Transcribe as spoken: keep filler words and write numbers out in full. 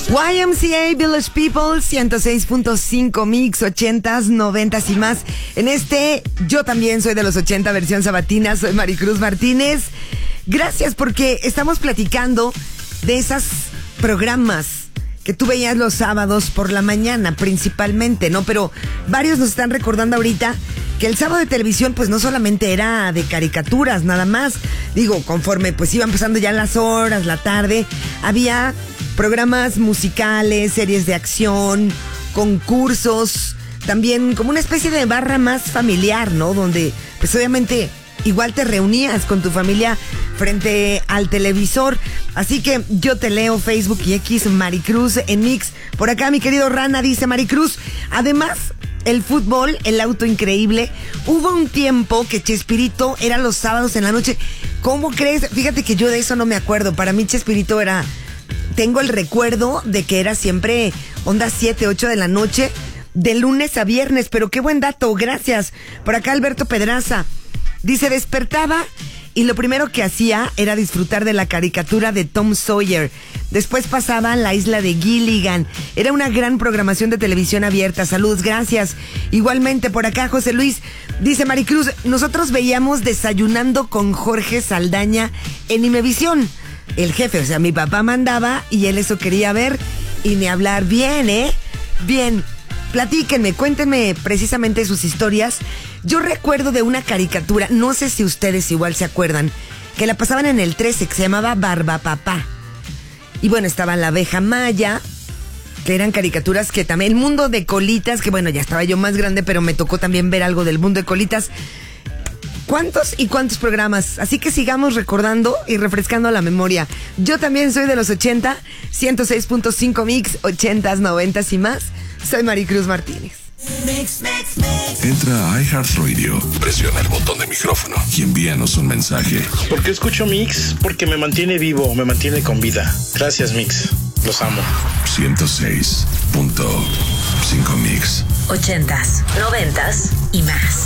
Y M C A Village People, ciento seis punto cinco Mix, ochentas, noventas y más. En este, yo también soy de los ochenta, versión sabatina, soy Maricruz Martínez. Gracias porque estamos platicando de esos programas que tú veías los sábados por la mañana, principalmente, ¿no? Pero varios nos están recordando ahorita que el sábado de televisión, pues no solamente era de caricaturas, nada más. Digo, conforme pues iban pasando ya las horas, la tarde, había programas musicales, series de acción, concursos, también como una especie de barra más familiar, ¿no? Donde, pues obviamente, igual te reunías con tu familia frente al televisor. Así que yo te leo Facebook y X, Maricruz en Mix. Por acá mi querido Rana dice: Maricruz, además, el fútbol, el auto increíble. Hubo un tiempo que Chespirito era los sábados en la noche. ¿Cómo crees? Fíjate que yo de eso no me acuerdo. Para mí Chespirito era... Tengo el recuerdo de que era siempre onda siete, ocho de la noche, de lunes a viernes. Pero qué buen dato, gracias. Por acá Alberto Pedraza dice: despertaba y lo primero que hacía era disfrutar de la caricatura de Tom Sawyer. Después pasaba La Isla de Gilligan. Era una gran programación de televisión abierta. Saludos, gracias. Igualmente por acá José Luis dice: Maricruz, nosotros veíamos Desayunando con Jorge Saldaña en Imevisión. El jefe, o sea, mi papá mandaba y él eso quería ver y ni hablar. Bien, ¿eh? Bien. Platíquenme, cuéntenme precisamente sus historias. Yo recuerdo de una caricatura, no sé si ustedes igual se acuerdan, que la pasaban en el trece, que se llamaba Barbapapá. Y bueno, estaba La Abeja Maya, que eran caricaturas que también... El Mundo de Colitas, que bueno, ya estaba yo más grande, pero me tocó también ver algo del Mundo de Colitas. ¿Cuántos y cuántos programas? Así que sigamos recordando y refrescando la memoria. Yo también soy de los ochenta, ciento seis punto cinco Mix, ochentas, noventas y más. Soy Maricruz Martínez. Mix, mix, mix. Entra a iHeartRadio, presiona el botón de micrófono y envíanos un mensaje. ¿Por qué escucho Mix? Porque me mantiene vivo, me mantiene con vida. Gracias, Mix. Los amo. ciento seis punto cinco Mix. Ochentas, noventas y más.